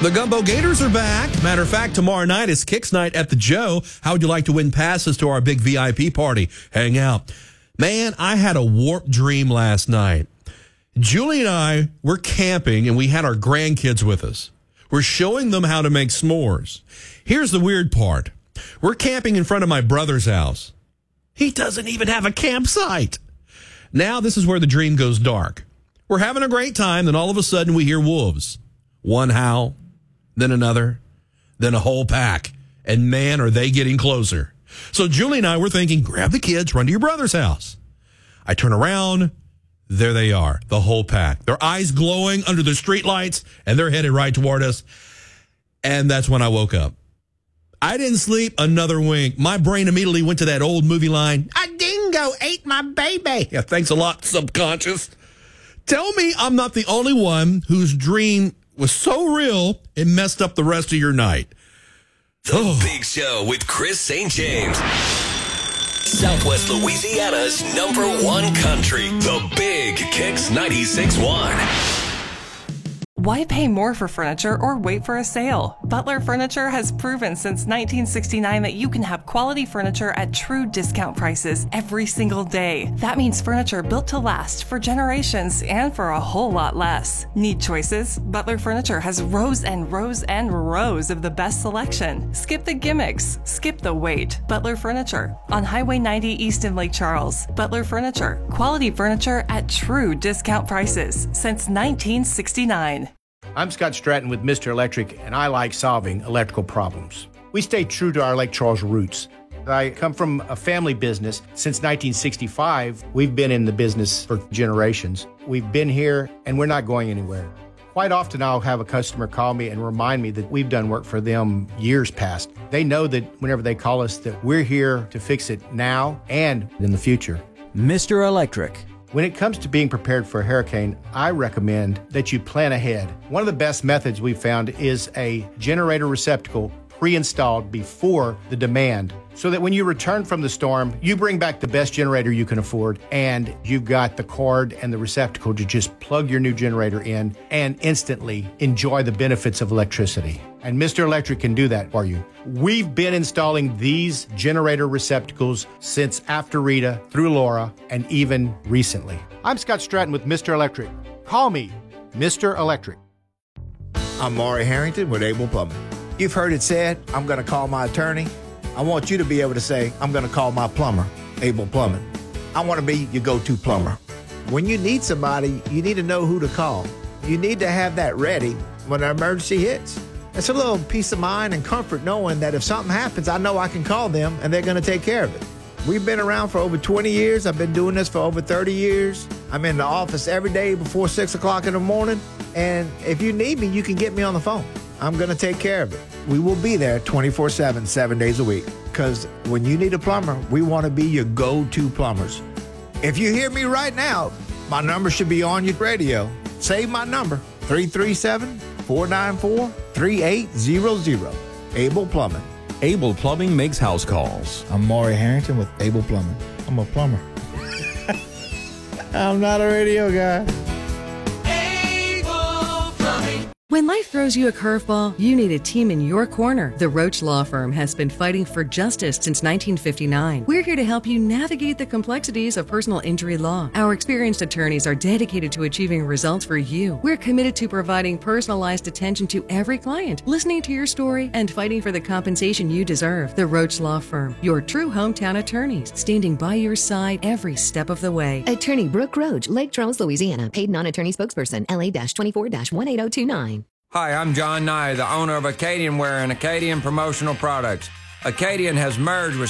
The Gumbo Gators are back. Matter of fact, tomorrow night is Kicks Night at the Joe. How would you like to win passes to our big VIP party? Hang out. Man, I had a warped dream last night. Julie and I were camping, and we had our grandkids with us. We're showing them how to make s'mores. Here's the weird part. We're camping in front of my brother's house. He doesn't even have a campsite. Now this is where the dream goes dark. We're having a great time, then all of a sudden we hear wolves. One howl, then another, then a whole pack. And man, are they getting closer. So Julie and I were thinking, grab the kids, run to your brother's house. I turn around. There they are, the whole pack. Their eyes glowing under the streetlights, and they're headed right toward us. And that's when I woke up. I didn't sleep another wink. My brain immediately went to that old movie line, "A dingo ate my baby." Yeah, thanks a lot, subconscious. Tell me I'm not the only one whose dream was so real it messed up the rest of your night. The Big Show with Chris St. James. Southwest Louisiana's #1 country. The Big Kicks 96.1. Why pay more for furniture or wait for a sale? Butler Furniture has proven since 1969 that you can have quality furniture at true discount prices every single day. That means furniture built to last for generations and for a whole lot less. Need choices? Butler Furniture has rows and rows and rows of the best selection. Skip the gimmicks. Skip the wait. Butler Furniture on Highway 90 East in Lake Charles. Butler Furniture. Quality furniture at true discount prices since 1969. I'm Scott Stratton with Mr. Electric, and I like solving electrical problems. We stay true to our Lake Charles roots. I come from a family business. Since 1965, we've been in the business for generations. We've been here, and we're not going anywhere. Quite often, I'll have a customer call me and remind me that we've done work for them years past. They know that whenever they call us, that we're here to fix it now and in the future. Mr. Electric. When it comes to being prepared for a hurricane, I recommend that you plan ahead. One of the best methods we've found is a generator receptacle pre-installed before the demand, so that when you return from the storm, you bring back the best generator you can afford, and you've got the cord and the receptacle to just plug your new generator in and instantly enjoy the benefits of electricity. And Mr. Electric can do that for you. We've been installing these generator receptacles since after Rita, through Laura, and even recently. I'm Scott Stratton with Mr. Electric. Call me Mr. Electric. I'm Maury Harrington with Able Plumbing. You've heard it said, I'm going to call my attorney. I want you to be able to say, I'm going to call my plumber, Able Plumbing. I want to be your go-to plumber. When you need somebody, you need to know who to call. You need to have that ready when an emergency hits. It's a little peace of mind and comfort knowing that if something happens, I know I can call them and they're going to take care of it. We've been around for over 20 years. I've been doing this for over 30 years. I'm in the office every day before 6 o'clock in the morning. And if you need me, you can get me on the phone. I'm going to take care of it. We will be there 24/7, 7 days a week. Because when you need a plumber, we want to be your go-to plumbers. If you hear me right now, my number should be on your radio. Save my number, 337-494-3800. Able Plumbing. Able Plumbing makes house calls. I'm Maury Harrington with Able Plumbing. I'm a plumber. I'm not a radio guy. When life throws you a curveball, you need a team in your corner. The Roach Law Firm has been fighting for justice since 1959. We're here to help you navigate the complexities of personal injury law. Our experienced attorneys are dedicated to achieving results for you. We're committed to providing personalized attention to every client, listening to your story, and fighting for the compensation you deserve. The Roach Law Firm, your true hometown attorneys, standing by your side every step of the way. Attorney Brooke Roach, Lake Charles, Louisiana. Paid non-attorney spokesperson, LA-24-18029. Hi, I'm John Nye, the owner of Acadian Wear and Acadian Promotional Products. Acadian has merged with